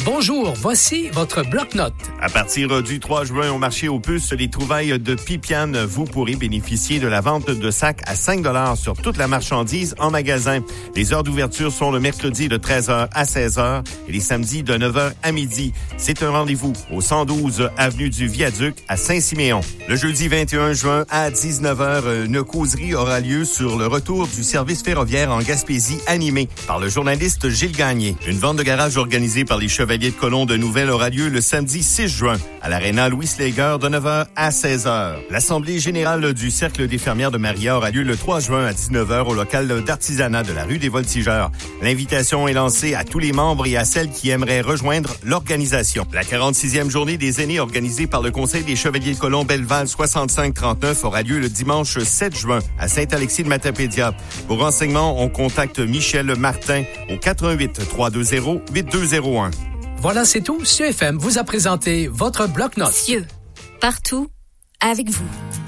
Bonjour, voici votre bloc-notes. À partir du 3 juin au marché aux puces, les trouvailles de Pipiane, vous pourrez bénéficier de la vente de sacs à 5 $ sur toute la marchandise en magasin. Les heures d'ouverture sont le mercredi de 13h à 16h et les samedis de 9h à midi. C'est un rendez-vous au 112 avenue du Viaduc à Saint-Siméon. Le jeudi 21 juin à 19h, une causerie aura lieu sur le retour du service ferroviaire en Gaspésie animé par le journaliste Gilles Gagné. Une vente de garage organisée par les Chevaliers de Colomb de Nouvelle aura lieu le samedi 6 juin à l'Aréna Louis Slager de 9h à 16h. L'Assemblée générale du Cercle des fermières de Maria aura lieu le 3 juin à 19h au local d'artisanat de la rue des Voltigeurs. L'invitation est lancée à tous les membres et à celles qui aimeraient rejoindre l'organisation. La 46e journée des aînés organisée par le Conseil des Chevaliers de Colomb Belleval 6539 aura lieu le dimanche 7 juin à Saint-Alexis-de-Matapédia. Pour renseignements, on contacte Michel Martin au 88 320 8201. Voilà, c'est tout. CIeux FM vous a présenté votre bloc-notes. CIeux, partout, avec vous.